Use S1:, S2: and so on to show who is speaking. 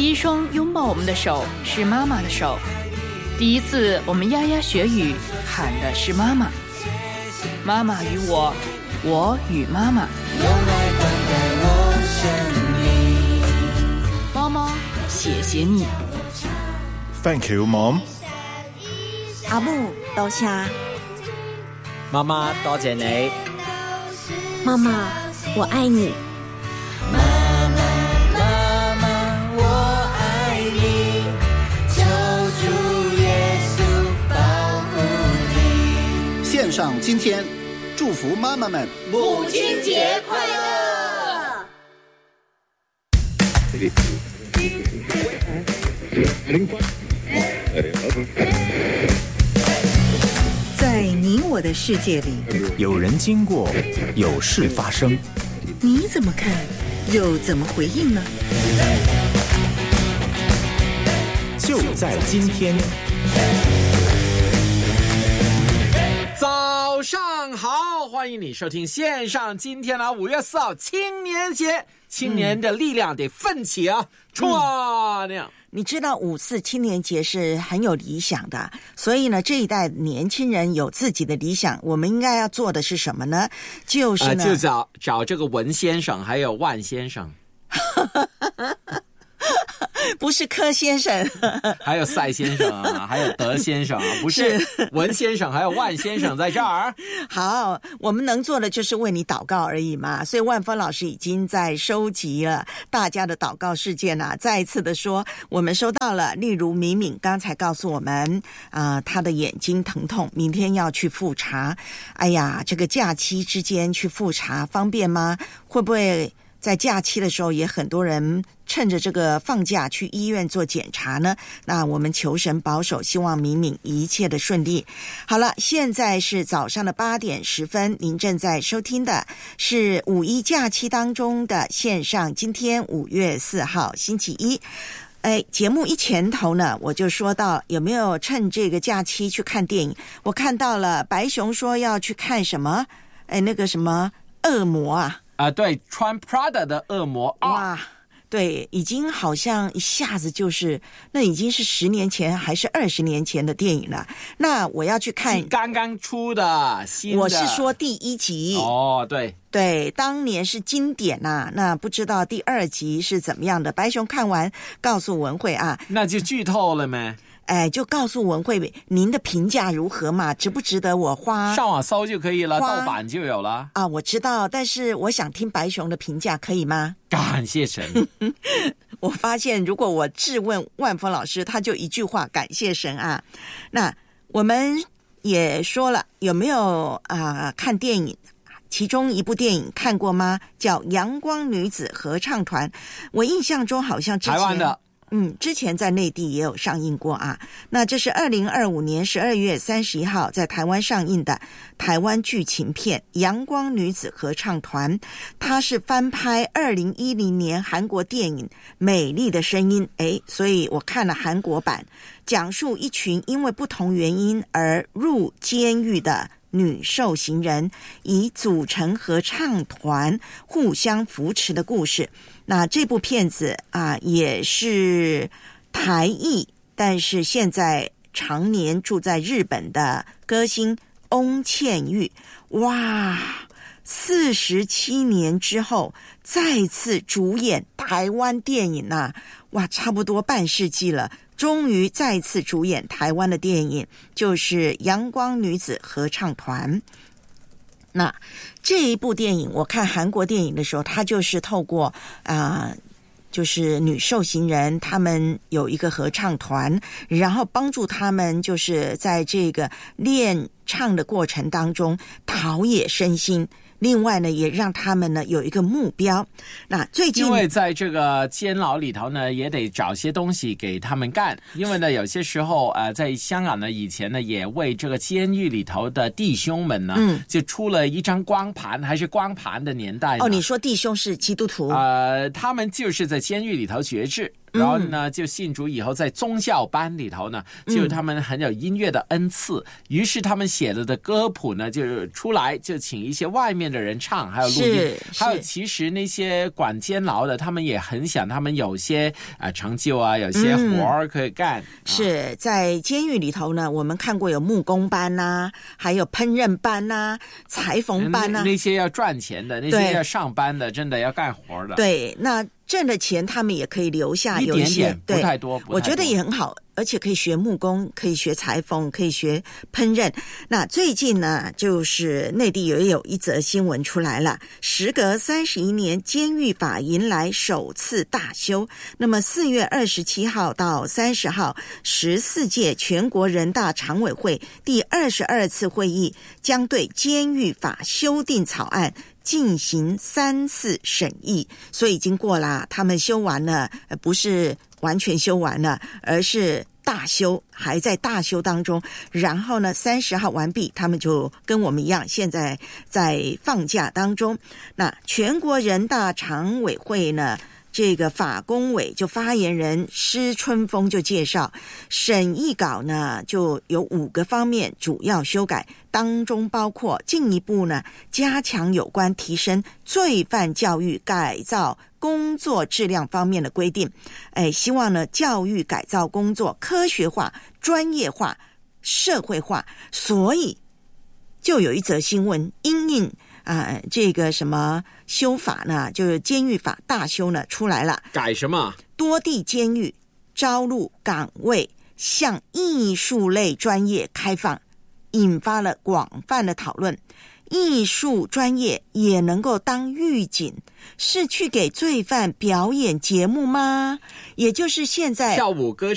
S1: 第一双拥抱我们的手是妈妈的手，第一次我们牙牙学语喊的是妈妈。妈妈与我，我与妈妈。妈妈，谢谢你。
S2: Thank you, Mom.
S3: 阿母，多谢。
S4: 妈妈，多謝你。
S3: 妈妈，我愛你。
S5: 妈妈，妈妈，我爱你。求主耶稣保护你。
S6: 献上今天，祝福妈妈们
S5: 母亲节快乐！
S7: 在你我的世界里，
S8: 有人经过，有事发生，
S7: 你怎么看，又怎么回应呢？
S8: 就在今天。
S4: 早上好，欢迎你收听线上今天的5月4号青年节，青年的力量得奋起啊，冲啊那样。
S3: 你知道54青年节是很有理想的，所以呢，这一代年轻人有自己的理想，我们应该要做的是什么呢？就是呢，
S4: 就找这个文先生还有万先生。
S3: 不是柯先生，
S4: 还有赛先生啊，还有德先生啊，不是文先生还有万先生在这儿。
S3: 好，我们能做的就是为你祷告而已嘛。所以万峰老师已经在收集了大家的祷告事件啊，再一次的说，我们收到了，例如敏敏刚才告诉我们她的眼睛疼痛，明天要去复查。哎呀，这个假期之间去复查方便吗？会不会在假期的时候也很多人趁着这个放假去医院做检查呢？那我们求神保守，希望敏敏一切的顺利。好了，现在是早上的8点10分，您正在收听的是五一假期当中的线上，今天5月4号星期一。节目一前头呢，我就说到有没有趁这个假期去看电影？我看到了白熊说要去看什么？那个什么恶魔啊，
S4: 对，穿 Prada 的恶魔
S3: 哇，对，已经好像一下子就是那已经是10年前还是20年前的电影了。那我要去看
S4: 刚刚出的新的，
S3: 我是说第1集
S4: 哦，对，
S3: 当年是经典啊。那不知道第2集是怎么样的？白熊看完告诉文慧啊，
S4: 那就剧透了没？
S3: 就告诉文慧您的评价如何嘛？值不值得我花？
S4: 上网搜就可以了，豆瓣就有了
S3: 啊。我知道，但是我想听白熊的评价，可以吗？
S4: 感谢神。
S3: 我发现如果我质问万峰老师，他就一句话，感谢神啊。那我们也说了，有没有看电影？其中一部电影看过吗？叫《阳光女子合唱团》。我印象中好像之前
S4: 台湾的。
S3: 之前在内地也有上映过啊。那这是2025年12月31号在台湾上映的台湾剧情片《阳光女子合唱团》，它是翻拍2010年韩国电影《美丽的声音》。所以我看了韩国版，讲述一群因为不同原因而入监狱的女受刑人以组成合唱团互相扶持的故事。那这部片子也是台译，但是现在常年住在日本的歌星翁倩玉，哇，47年之后再次主演台湾电影哇，差不多半世纪了，终于再次主演台湾的电影，就是阳光女子合唱团。那这一部电影，我看韩国电影的时候，它就是透过就是女受刑人他们有一个合唱团，然后帮助他们就是在这个练唱的过程当中陶冶身心。另外呢，也让他们呢有一个目标。那最近
S4: 因为在这个监牢里头呢，也得找些东西给他们干。因为呢，有些时候在香港呢，以前呢也为这个监狱里头的弟兄们呢，就出了一张光盘，还是光盘的年代。
S3: 你说弟兄是基督徒？
S4: 他们就是在监狱里头决志。 然后呢就信主以后在宗教班里头呢，就他们很有音乐的恩赐，于是他们写了的歌谱呢就出来，就请一些外面的人唱，还有录音，还有其实那些管监牢的他们也很想他们有些成就啊，有些活儿可以干。
S3: 是在监狱里头呢，我们看过有木工班啊，还有烹饪班啊，裁缝班啊，
S4: 那些要赚钱的，那些要上班的，真的要干活的。
S3: 对，那挣的钱他们也可以留下，
S4: 一点点，
S3: 不
S4: 太多。
S3: 我觉得也很好，而且可以学木工，可以学裁缝，可以学烹饪。那最近呢，就是内地也有一则新闻出来了，时隔31年，监狱法迎来首次大修。那么4月27号到30号，14届全国人大常委会第22次会议将对监狱法修订草案进行3次审议，所以已经过了，他们修完了，不是完全修完了，而是大修，还在大修当中。然后呢，30号完毕，他们就跟我们一样，现在在放假当中。那全国人大常委会呢，这个法工委就发言人施春风就介绍，审议稿呢就有5个方面主要修改，当中包括进一步呢加强有关提升罪犯教育改造工作质量方面的规定，希望呢教育改造工作科学化、专业化、社会化。所以就有一则新闻，因应这个什么修法呢，就是监狱法大修呢出来了。
S4: 改什么？
S3: 多地监狱招录岗位向艺术类专业开放，引发了广泛的讨论。艺术专业也能够当狱警，是去给罪犯表演节目吗？也就是现在
S4: 跳舞歌